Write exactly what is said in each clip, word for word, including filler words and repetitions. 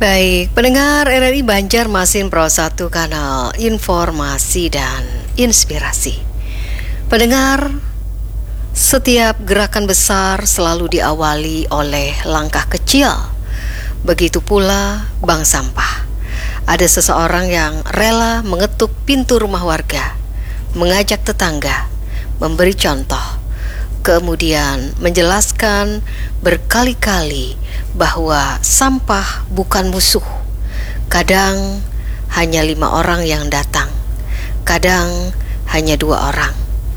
Baik, pendengar R R I Banjarmasin Pro satu kanal informasi dan inspirasi. Pendengar, setiap gerakan besar selalu diawali oleh langkah kecil. Begitu pula bank sampah. Ada seseorang yang rela mengetuk pintu rumah warga, mengajak tetangga, memberi contoh, kemudian menjelaskan berkali-kali bahwa sampah bukan musuh. Kadang hanya lima orang yang datang, kadang hanya dua orang.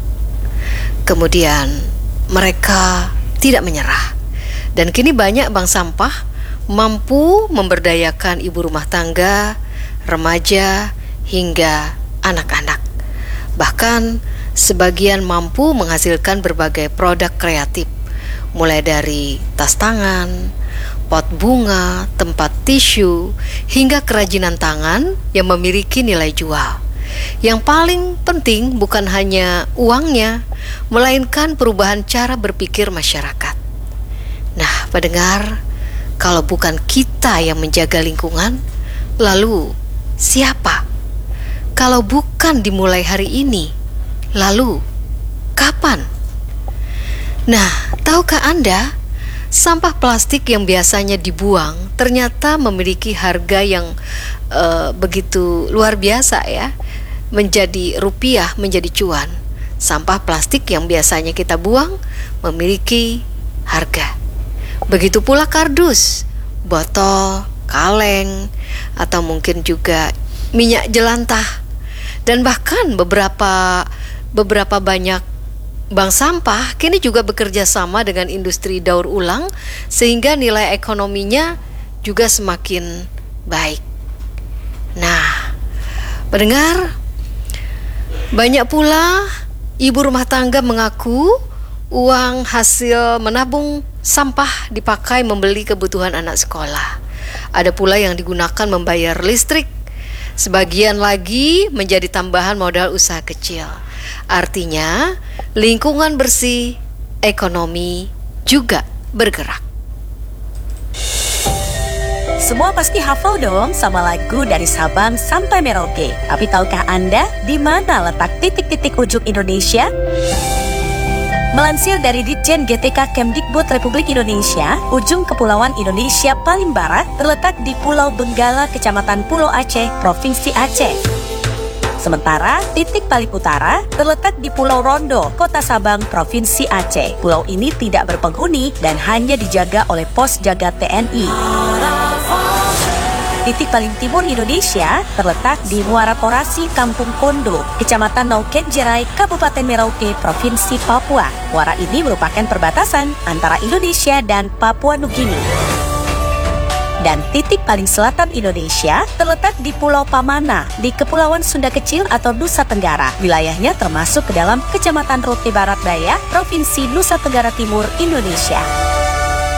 Kemudian mereka tidak menyerah. Dan kini banyak bank sampah mampu memberdayakan ibu rumah tangga, remaja, hingga anak-anak. Bahkan sebagian mampu menghasilkan berbagai produk kreatif, mulai dari tas tangan, pot bunga, tempat tisu, hingga kerajinan tangan yang memiliki nilai jual. Yang paling penting bukan hanya uangnya, melainkan perubahan cara berpikir masyarakat. Nah, pendengar, kalau bukan kita yang menjaga lingkungan, lalu siapa? Kalau bukan dimulai hari ini, lalu kapan? Nah, tahukah Anda, sampah plastik yang biasanya dibuang ternyata memiliki harga yang uh, begitu luar biasa ya, menjadi rupiah, menjadi cuan. Sampah plastik yang biasanya kita buang memiliki harga. Begitu pula kardus, botol, kaleng, atau mungkin juga minyak jelantah. Dan bahkan beberapa beberapa banyak bank sampah kini juga bekerja sama dengan industri daur ulang, sehingga nilai ekonominya juga semakin baik. Nah, pendengar, banyak pula ibu rumah tangga mengaku uang hasil menabung sampah dipakai membeli kebutuhan anak sekolah. Ada pula yang digunakan membayar listrik. Sebagian lagi menjadi tambahan modal usaha kecil. Artinya, lingkungan bersih, ekonomi juga bergerak. Semua pasti hafal dong sama lagu dari Sabang sampai Merauke. Tapi tahukah Anda di mana letak titik-titik ujung Indonesia? Melansir dari Ditjen G T K Kemdikbud Republik Indonesia, ujung Kepulauan Indonesia paling barat terletak di Pulau Benggala, Kecamatan Pulau Aceh, Provinsi Aceh. Sementara titik paling utara terletak di Pulau Rondo, Kota Sabang, Provinsi Aceh. Pulau ini tidak berpenghuni dan hanya dijaga oleh pos jaga T N I. Titik paling timur Indonesia terletak di Muara Porasi, Kampung Kondo, Kecamatan Nauken Jerai, Kabupaten Merauke, Provinsi Papua. Muara ini merupakan perbatasan antara Indonesia dan Papua Nugini. Dan titik paling selatan Indonesia terletak di Pulau Pamana, di Kepulauan Sunda Kecil atau Nusa Tenggara. Wilayahnya termasuk ke dalam Kecamatan Rote Barat Daya, Provinsi Nusa Tenggara Timur, Indonesia.